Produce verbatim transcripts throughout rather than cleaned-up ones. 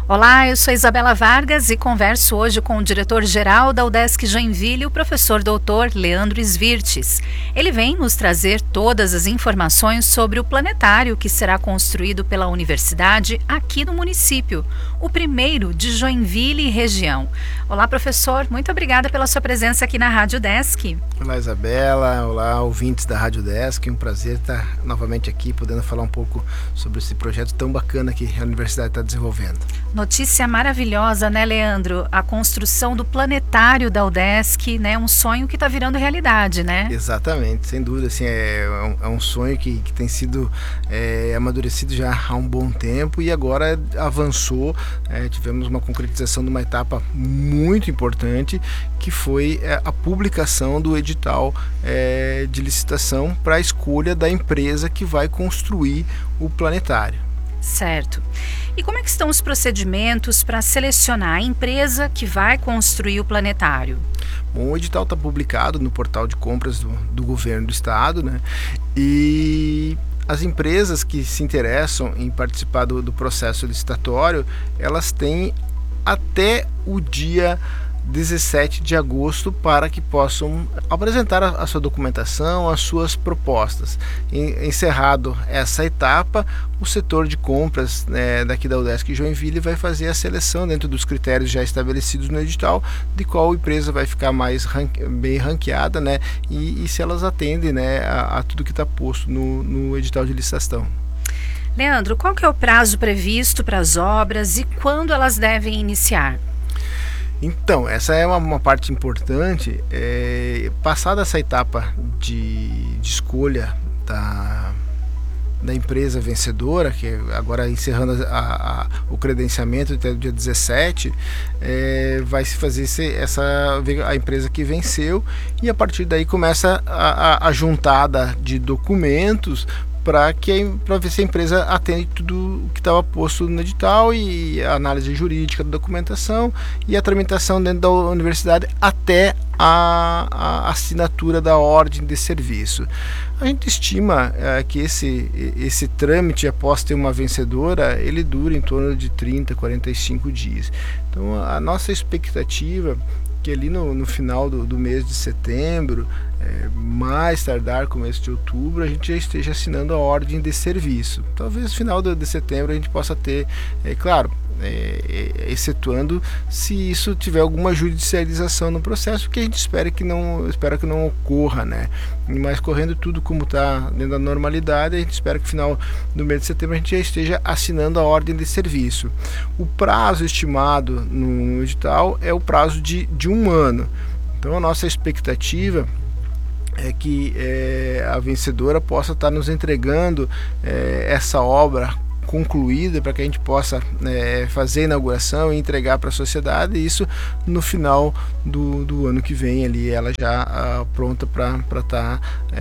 Olá, eu sou Isabela Vargas e converso hoje com o diretor-geral da UDESC Joinville, o professor doutor Leandro Svirtes. Ele vem nos trazer todas as informações sobre o planetário que será construído pela universidade aqui no município, o primeiro de Joinville e região. Olá, professor, muito obrigada pela sua presença aqui na Rádio UDESC. Olá, Isabela, olá, ouvintes da Rádio UDESC, um prazer estar novamente aqui, podendo falar um pouco sobre esse projeto tão bacana que a universidade está desenvolvendo. Notícia maravilhosa, né, Leandro? A construção do planetário da UDESC, né? Um sonho que está virando realidade, né? Exatamente, sem dúvida, assim, é, um, é um sonho que, que tem sido é, amadurecido já há um bom tempo e agora avançou, é, tivemos uma concretização de uma etapa muito importante, que foi é, a publicação do edital é, de licitação para a escolha da empresa que vai construir o planetário. Certo. E como é que estão os procedimentos para selecionar a empresa que vai construir o planetário? Bom, o edital está publicado no portal de compras do, do governo do estado, né? E as empresas que se interessam em participar do, do processo licitatório, elas têm até o dia dezessete de agosto para que possam apresentar a, a sua documentação, as suas propostas. Em, encerrado essa etapa, o setor de compras né, daqui da UDESC Joinville vai fazer a seleção dentro dos critérios já estabelecidos no edital de qual empresa vai ficar mais ranque, bem ranqueada, né, e, e se elas atendem né, a, a tudo que está posto no, no edital de licitação. Leandro, qual que é o prazo previsto para as obras e quando elas devem iniciar? Então, essa é uma, uma parte importante. É, passada essa etapa de, de escolha da, da empresa vencedora, que agora encerrando a, a, o credenciamento até o dia dezessete, é, vai se fazer esse, essa, a empresa que venceu e a partir daí começa a, a, a juntada de documentos para que para ver se a empresa atende tudo o que estava posto no edital e a análise jurídica da documentação e a tramitação dentro da universidade até a, a assinatura da ordem de serviço. A gente estima é, que esse, esse trâmite após ter uma vencedora, ele dura em torno de trinta, quarenta e cinco dias. Então a nossa expectativa que ali no, no final do, do mês de setembro, é, mais tardar começo de outubro, a gente já esteja assinando a ordem de serviço. Talvez no final de, de setembro a gente possa ter, é claro, é, é, excetuando se isso tiver alguma judicialização no processo, que a gente espera que não, espera que não ocorra, né? Mas correndo tudo como está dentro da normalidade, a gente espera que no final do mês de setembro a gente já esteja assinando a ordem de serviço. O prazo estimado no edital é o prazo de, de um ano. Então a nossa expectativa é que é, a vencedora possa estar nos entregando é, essa obra concluída para que a gente possa é, fazer a inauguração e entregar para a sociedade, e isso no final do, do ano que vem ali ela já ah, pronta para estar tá,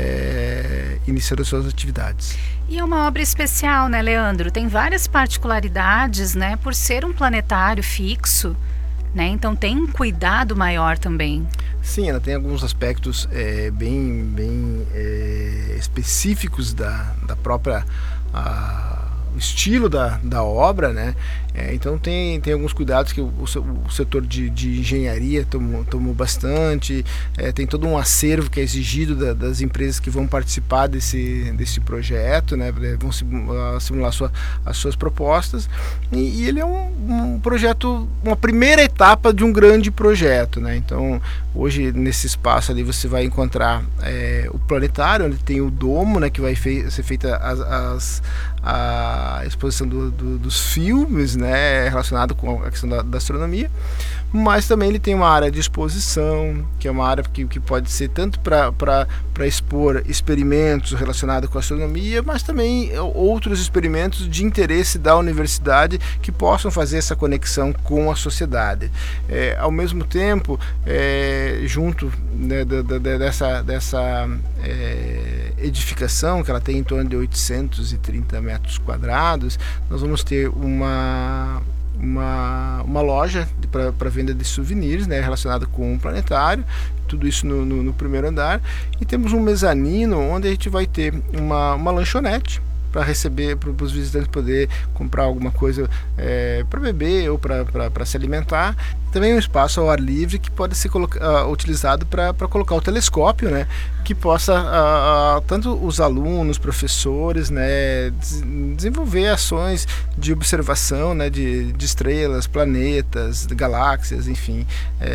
é, iniciando as suas atividades. E é uma obra especial, né, Leandro? Tem várias particularidades, né, por ser um planetário fixo, né, então tem um cuidado maior também. Sim, ela tem alguns aspectos é, bem, bem é, específicos da, da própria a, o estilo da, da obra, né? É, então tem, tem alguns cuidados que o, o setor de, de engenharia tomou, tomou bastante, é, tem todo um acervo que é exigido da, das empresas que vão participar desse, desse projeto, né? Vão simular sua, as suas propostas, e, e ele é um, um projeto, uma primeira etapa de um grande projeto, né? Então hoje nesse espaço ali você vai encontrar é, o planetário, onde tem o domo, né? Que vai fei- ser feita as, as, a exposição do, do, dos filmes, né? Relacionado com a questão da, da astronomia, mas também ele tem uma área de exposição, que é uma área que, que pode ser tanto para expor experimentos relacionados com a astronomia, mas também outros experimentos de interesse da universidade que possam fazer essa conexão com a sociedade. É, ao mesmo tempo, é, junto né, da, da, dessa, dessa é, edificação, que ela tem em torno de oitocentos e trinta metros quadrados, nós vamos ter uma Uma, uma loja para venda de souvenirs, né, relacionada com o planetário, tudo isso no, no, no primeiro andar, e temos um mezanino onde a gente vai ter uma, uma lanchonete, para receber, para os visitantes poder comprar alguma coisa é, para beber ou para se alimentar. Também um espaço ao ar livre que pode ser uh, utilizado para colocar o telescópio, né, que possa uh, uh, tanto os alunos, professores, né, des desenvolver ações de observação, né, de, de estrelas, planetas, galáxias, enfim,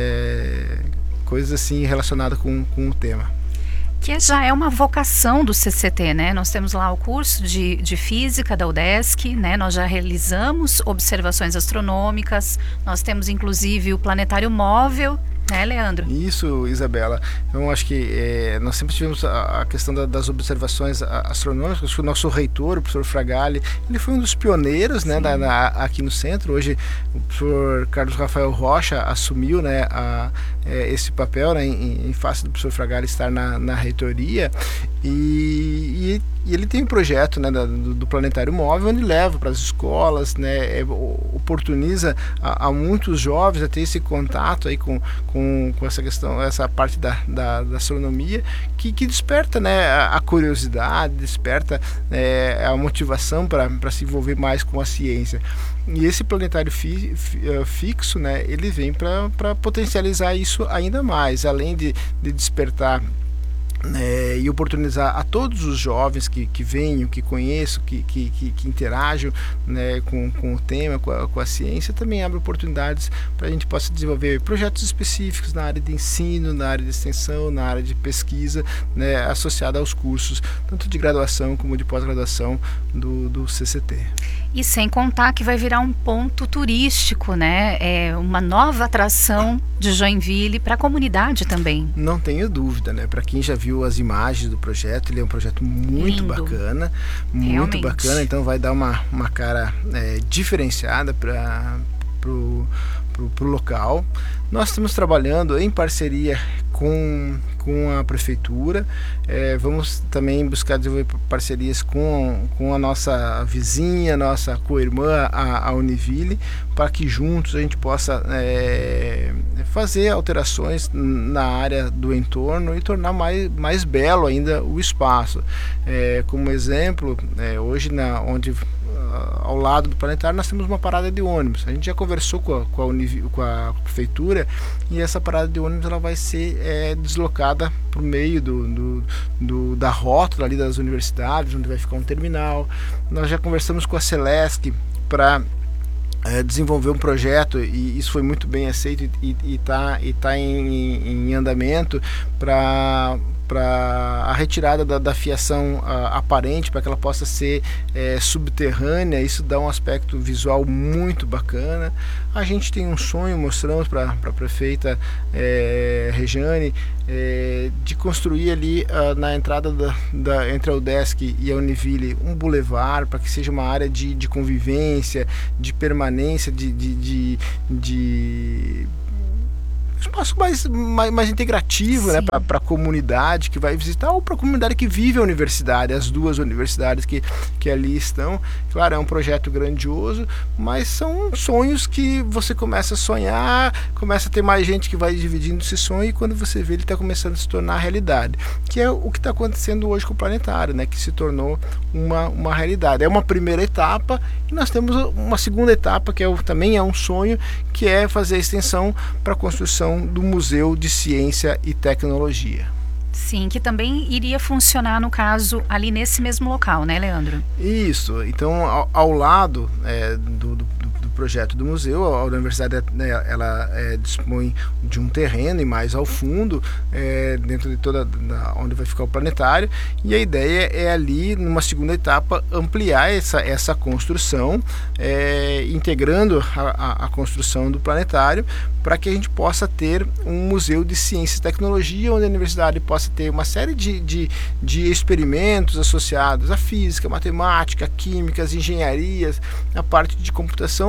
é, coisas assim relacionadas com, com o tema. Que já é uma vocação do C C T, né? Nós temos lá o curso de, de Física da UDESC, né? Nós já realizamos observações astronômicas, nós temos inclusive o planetário móvel, né, Leandro? Isso, Isabela. Então, acho que é, nós sempre tivemos a, a questão da, das observações astronômicas. Acho que o nosso reitor, o professor Fragali, ele foi um dos pioneiros, né, da, na, aqui no centro. Hoje, o professor Carlos Rafael Rocha assumiu, né, a, é, esse papel, né, em, em face do professor Fragali estar na, na reitoria. E, e, e ele tem um projeto, né, do, do planetário móvel, onde leva para as escolas, né, é, oportuniza a, a muitos jovens a ter esse contato aí com, com, com essa questão, essa parte da, da, da astronomia, que, que desperta, né, a, a curiosidade, desperta é, a motivação para se envolver mais com a ciência. E esse planetário fi, fi, fixo, né, ele vem para potencializar isso ainda mais, além de, de despertar É, e oportunizar a todos os jovens que, que venham, que conheçam, que, que, que, que interajam, né, com, com o tema, com a, com a ciência, também abre oportunidades para a gente possa desenvolver projetos específicos na área de ensino, na área de extensão, na área de pesquisa, né, associada aos cursos, tanto de graduação como de pós-graduação do, do C C T. E sem contar que vai virar um ponto turístico, né? É uma nova atração de Joinville para a comunidade também. Não tenho dúvida, né? Para quem já viu as imagens do projeto, ele é um projeto muito Lindo. bacana, muito Realmente. bacana. Então vai dar uma, uma cara é, diferenciada para pro, pro, pro local. Nós estamos trabalhando em parceria com, com a prefeitura, é, vamos também buscar desenvolver parcerias com, com a nossa vizinha, nossa co-irmã, a, a Univille, para que juntos a gente possa é, fazer alterações na área do entorno e tornar mais, mais belo ainda o espaço. É, como exemplo, é, hoje na, onde ao lado do planetário nós temos uma parada de ônibus. A gente já conversou com a, com a, Univ, com a prefeitura, e essa parada de ônibus ela vai ser é, deslocada para o meio do, do, do, da rótula ali das universidades, onde vai ficar um terminal. Nós já conversamos com a Celesc para é, desenvolver um projeto, e isso foi muito bem aceito e está e tá em, em andamento para para a retirada da, da fiação uh, aparente, para que ela possa ser é, subterrânea. Isso dá um aspecto visual muito bacana. A gente tem um sonho, mostramos para a prefeita é, Rejane, é, de construir ali uh, na entrada da, da, entre a UDESC e a Univille um bulevar, para que seja uma área de, de convivência, de permanência, de, de, de, de espaço mais, mais, mais integrativo, né, para a comunidade que vai visitar, ou para a comunidade que vive a universidade, as duas universidades que, que ali estão. Claro, é um projeto grandioso, mas são sonhos que você começa a sonhar, começa a ter mais gente que vai dividindo esse sonho, e quando você vê, ele está começando a se tornar realidade, que é o que está acontecendo hoje com o planetário, né, que se tornou uma, uma realidade. É uma primeira etapa, e nós temos uma segunda etapa, que é, também é um sonho, que é fazer a extensão para a construção do Museu de Ciência e Tecnologia. Sim, que também iria funcionar, no caso, ali nesse mesmo local, né, Leandro? Isso. Então, ao, ao lado é, do, do, do projeto do museu, a universidade, né, ela é, dispõe de um terreno, e mais ao fundo, é, dentro de toda da, onde vai ficar o planetário, e a ideia é ali, numa segunda etapa, ampliar essa, essa construção, é, integrando a, a, a construção do planetário, para que a gente possa ter um museu de ciência e tecnologia, onde a universidade possa ter uma série de, de, de experimentos associados à física, matemática, química, as engenharias, a parte de computação,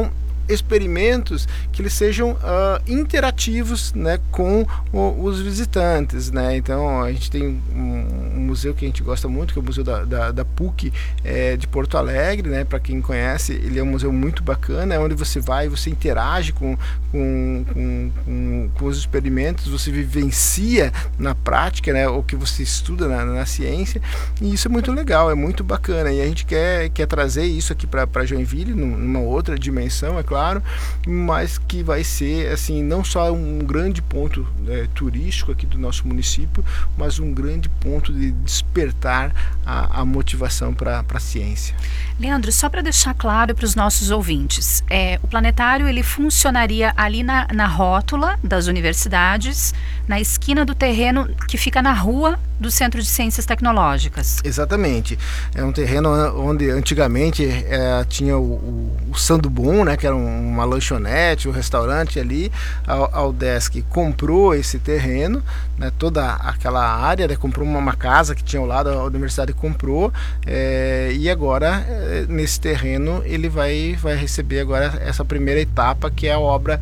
experimentos que eles sejam uh, interativos, né, com o, os visitantes, né? Então a gente tem um, um museu que a gente gosta muito, que é o Museu da, da, da P U C é, de Porto Alegre, né? Para quem conhece, ele é um museu muito bacana, é onde você vai, você interage com, com, com, com, com os experimentos, você vivencia na prática, né, o que você estuda na, na ciência, e isso é muito legal, é muito bacana, e a gente quer, quer trazer isso aqui para Joinville, numa outra dimensão, é claro, mas que vai ser assim, não só um grande ponto é, turístico aqui do nosso município, mas um grande ponto de despertar a, a motivação para a ciência. Leandro, só para deixar claro para os nossos ouvintes, é, o planetário ele funcionaria ali na, na rótula das universidades, na esquina do terreno que fica na rua do Centro de Ciências Tecnológicas. Exatamente. É um terreno onde antigamente é, tinha o, o, o Sandubon, né, que era um, uma lanchonete, um restaurante ali. A, a UDESC comprou esse terreno, né, toda aquela área, né, comprou uma, uma casa que tinha ao lado, a universidade comprou, é, e agora é, nesse terreno ele vai, vai receber agora essa primeira etapa, que é a obra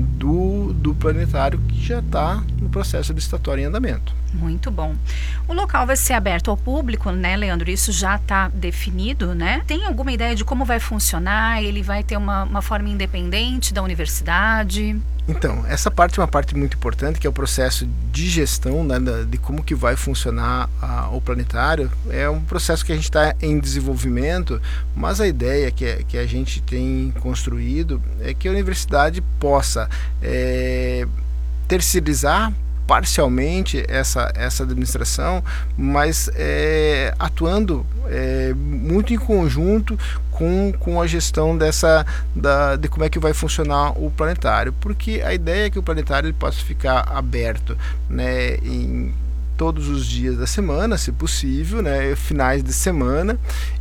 do, do planetário, que já está no processo licitatório em andamento. Muito bom. O local vai ser aberto ao público, né, Leandro? Isso já está definido, né? Tem alguma ideia de como vai funcionar? Ele vai ter uma, uma forma independente da universidade? Então, essa parte é uma parte muito importante, que é o processo de gestão, né, de como que vai funcionar a, o planetário. É um processo que a gente está em desenvolvimento, mas a ideia que, que a gente tem construído é que a universidade possa é, terceirizar parcialmente essa, essa administração, mas é, atuando é, muito em conjunto com, com a gestão dessa, da, de como é que vai funcionar o planetário, porque a ideia é que o planetário ele possa ficar aberto, né, em todos os dias da semana, se possível, né, finais de semana,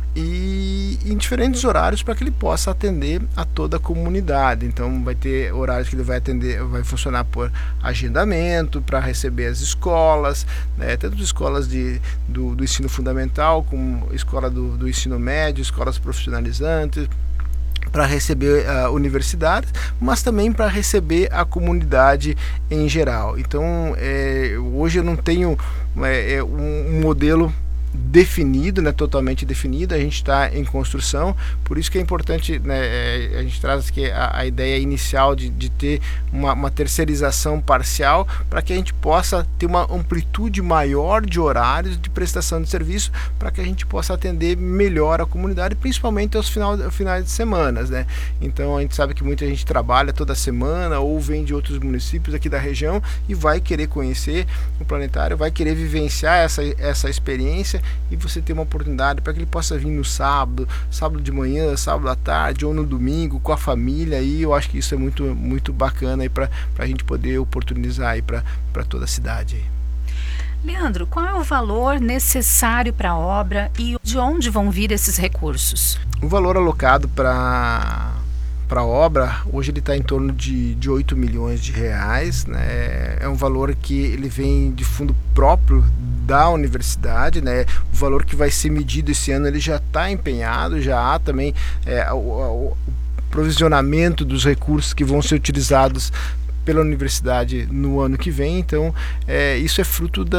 e em diferentes horários para que ele possa atender a toda a comunidade. Então vai ter horários que ele vai atender, vai funcionar por agendamento, para receber as escolas, né, tanto as escolas de, do, do ensino fundamental, como escola do, do ensino médio, escolas profissionalizantes, para receber uh, universidades, mas também para receber a comunidade em geral. Então é, hoje eu não tenho é, um modelo definido, né, totalmente definido, a gente está em construção, por isso que é importante, né, a gente traz aqui a, a ideia inicial de, de ter uma, uma terceirização parcial, para que a gente possa ter uma amplitude maior de horários de prestação de serviço, para que a gente possa atender melhor a comunidade, principalmente aos final, finais de semanas, né? Então a gente sabe que muita gente trabalha toda semana ou vem de outros municípios aqui da região e vai querer conhecer o planetário, vai querer vivenciar essa, essa experiência, e você ter uma oportunidade para que ele possa vir no sábado, sábado de manhã, sábado à tarde ou no domingo com a família, e eu acho que isso é muito, muito bacana para a gente poder oportunizar para toda a cidade. Aí. Leandro, qual é o valor necessário para a obra e de onde vão vir esses recursos? O valor alocado para para a obra, hoje ele está em torno de, de oito milhões de reais, né? É um valor que ele vem de fundo próprio da universidade, né? O valor que vai ser medido esse ano ele já está empenhado, já há também é, o, o, o provisionamento dos recursos que vão ser utilizados pela universidade no ano que vem, então é, isso é fruto da